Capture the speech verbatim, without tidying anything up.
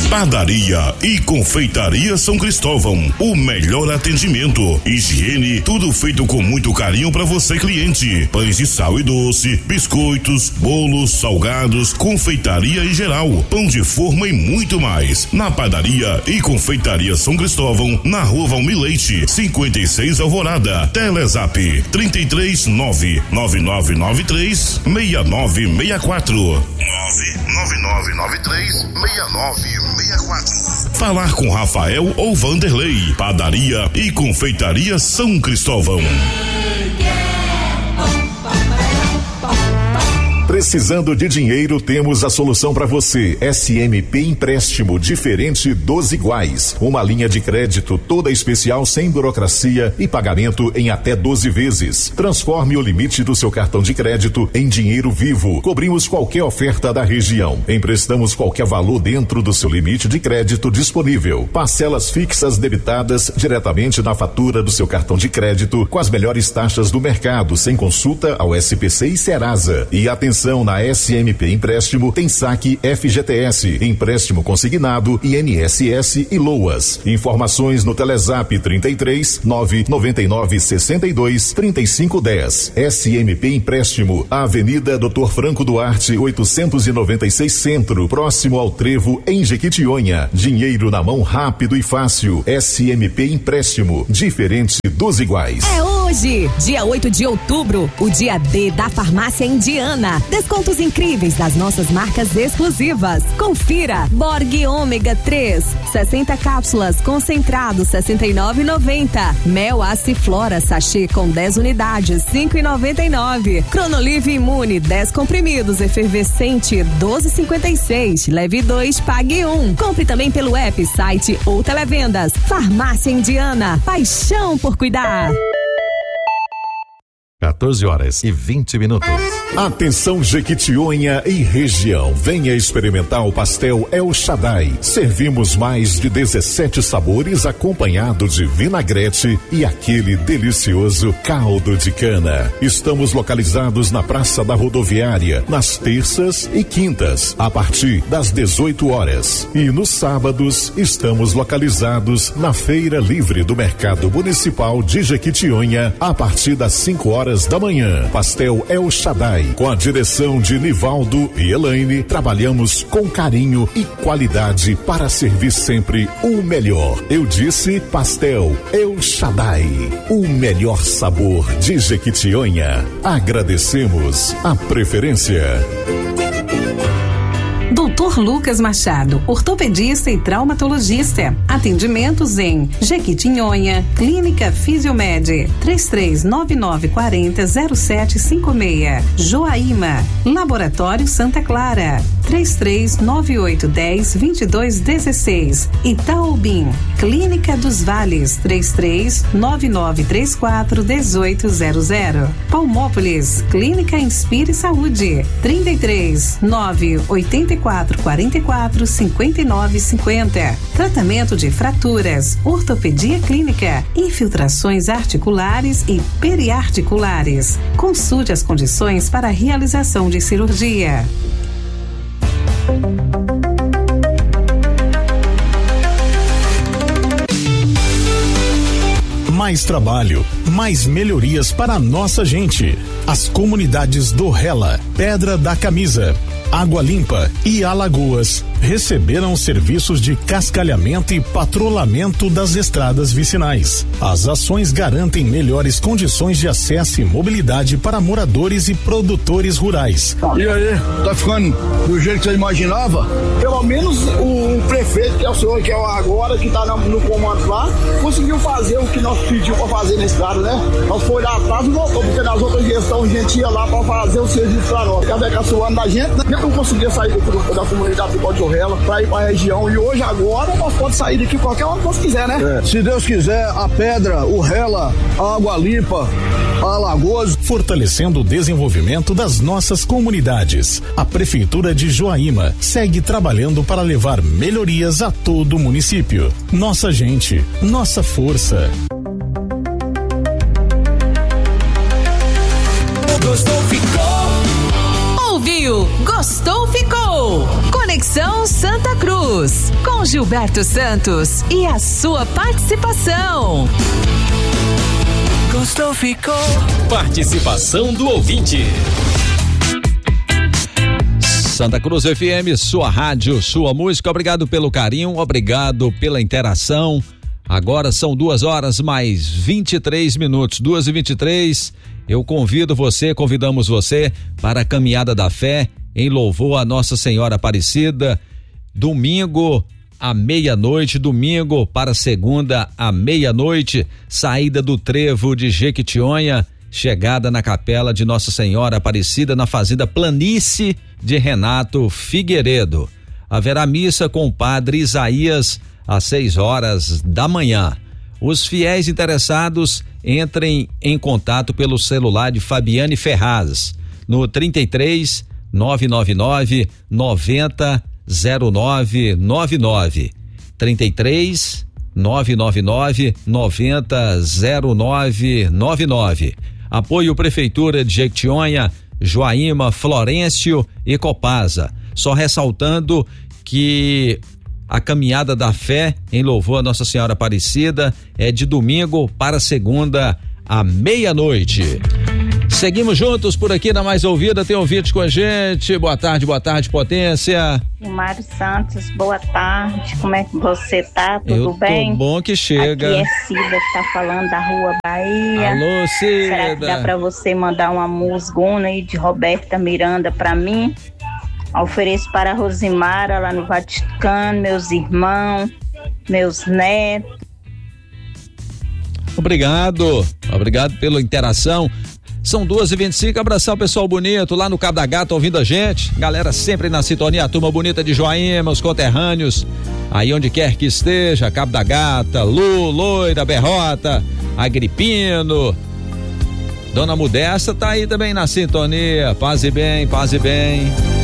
Padaria e Confeitaria São Cristóvão, o melhor atendimento, higiene, tudo feito com muito carinho para você, cliente. Pães de sal e doce, biscoitos, bolos, salgados, confeitaria em geral, pão de forma e muito mais. Na Padaria e Confeitaria São Cristóvão, na Rua Valmir Leite, cinquenta e seis Alvorada. Telezap trinta e três nove nove nove nove três seis nove seis quatro nove nove nove nove três seis nove seis quatro. Falar com Rafael ou Vanderlei. Padaria e Confeitaria São Cristóvão. Precisando de dinheiro, temos a solução para você. S M P Empréstimo, diferente dos iguais. Uma linha de crédito toda especial, sem burocracia e pagamento em até doze vezes. Transforme o limite do seu cartão de crédito em dinheiro vivo. Cobrimos qualquer oferta da região. Emprestamos qualquer valor dentro do seu limite de crédito disponível. Parcelas fixas debitadas diretamente na fatura do seu cartão de crédito, com as melhores taxas do mercado, sem consulta ao S P C e Serasa. E atenção, na S M P Empréstimo tem saque F G T S, empréstimo consignado, I N S S e LOAS. Informações no Telezap trinta e três nove noventa e nove sessenta e dois trinta e cinco dez. S M P Empréstimo, Avenida doutor Franco Duarte, oitocentos e noventa e seis Centro, próximo ao Trevo, em Jequitinhonha. Dinheiro na mão rápido e fácil. S M P Empréstimo, diferente dos iguais. É hoje, dia oito de outubro, o dia D da Farmácia Indiana. Descontos incríveis das nossas marcas exclusivas. Confira: Borg Ômega três, sessenta cápsulas, concentrado, sessenta e nove reais e noventa centavos. Mel Aciflora sachê com dez unidades, cinco reais e noventa e nove centavos. Cronolive Imune, dez comprimidos, efervescente, doze reais e cinquenta e seis centavos. Leve dois, pague um. Compre também pelo app, site ou televendas. Farmácia Indiana, paixão por cuidar. quatorze horas e vinte minutos. Atenção, Jequitinhonha e região. Venha experimentar o pastel El Shaddai. Servimos mais de dezessete sabores, acompanhado de vinagrete e aquele delicioso caldo de cana. Estamos localizados na Praça da Rodoviária, nas terças e quintas, a partir das dezoito horas. E nos sábados, estamos localizados na Feira Livre do Mercado Municipal de Jequitinhonha, a partir das cinco horas da manhã. Pastel El Shaddai, com a direção de Nivaldo e Elaine, trabalhamos com carinho e qualidade para servir sempre o melhor. Eu disse Pastel El Shaddai, o melhor sabor de Jequitinhonha. Agradecemos a preferência. doutor Lucas Machado, ortopedista e traumatologista. Atendimentos em Jequitinhonha, Clínica Fisiomed, três três nove nove quatro zero zero sete cinco seis. Joaíma, Laboratório Santa Clara, três três nove oito um zero dois dois um seis. Itaobim, Clínica dos Vales, três três nove nove três quatro um oito zero zero. Palmópolis, Clínica Inspire Saúde, trinta e três nove oitenta e quatro quarenta e quatro cinquenta e nove cinquenta. Tratamento de fraturas, ortopedia clínica, infiltrações articulares e periarticulares. Consulte as condições para a realização de cirurgia. Mais trabalho, mais melhorias para a nossa gente. As comunidades do Rela, Pedra da Camisa, Água Limpa e Alagoas receberam serviços de cascalhamento e patrulhamento das estradas vicinais. As ações garantem melhores condições de acesso e mobilidade para moradores e produtores rurais. E aí, tá ficando do jeito que você imaginava? Pelo menos o, o prefeito, que é o senhor, que é o agora, que tá no, no comando lá, conseguiu fazer o que nós pedimos pra fazer na estrada, né? Nós foi lá atrás e voltou, porque nas outras gestões a gente ia lá pra fazer o serviço pra nós. Cada caçoando da gente, né? Eu não conseguia sair do, da comunidade do Código Rela pra ir pra região, e hoje agora nós podemos sair daqui qualquer hora que nós quiser, né? É. Se Deus quiser, a Pedra, o Rela, a Água Limpa, a Alagoas. Fortalecendo o desenvolvimento das nossas comunidades. A Prefeitura de Joaíma segue trabalhando para levar melhorias a todo o município. Nossa gente, nossa força. Gostou, ficou. Ouviu, gostou, ficou. Conexão Santa Cruz. News, com Gilberto Santos e a sua participação. Gostou, ficou. Participação do ouvinte. Santa Cruz F M, sua rádio, sua música. Obrigado pelo carinho, obrigado pela interação. Agora são duas horas mais vinte e três minutos, duas e vinte e três. Eu convido você, convidamos você para a Caminhada da Fé em louvor a Nossa Senhora Aparecida, domingo à meia-noite, domingo para segunda à meia-noite, saída do Trevo de Jequitinhonha, chegada na capela de Nossa Senhora Aparecida, na fazenda Planície de Renato Figueiredo. Haverá missa com o padre Isaías às seis horas da manhã. Os fiéis interessados entrem em contato pelo celular de Fabiane Ferraz no trinta e três, nove nove nove, noventa, zero nove nove nove. trinta e três, nove nove nove, noventa, zero nove nove nove. Apoio Prefeitura de Jequitinhonha, Joaíma, Florencio e Copasa. Só ressaltando que a Caminhada da Fé em louvor a Nossa Senhora Aparecida é de domingo para segunda à meia-noite. Seguimos juntos por aqui na Mais Ouvida, tem ouvinte com a gente. Boa tarde, boa tarde, Potência. Mário Santos, boa tarde, como é que você tá? Tudo Eu bem? Tô bom que chega. Aqui é Cida que tá falando da Rua Bahia. Alô, Cida. Será que dá pra você mandar uma musgona aí de Roberta Miranda pra mim? Ofereço para a Rosimara lá no Vaticano, meus irmãos, meus netos. Obrigado, obrigado pela interação. São duas e vinte e cinco, abraçar o pessoal bonito lá no Cabo da Gata ouvindo a gente, galera sempre na sintonia, a turma bonita de Joaíma, os conterrâneos, aí onde quer que esteja, Cabo da Gata, Lu, Loira, Berrota, Agripino, Dona Modesta tá aí também na sintonia, paz e bem, paz e bem.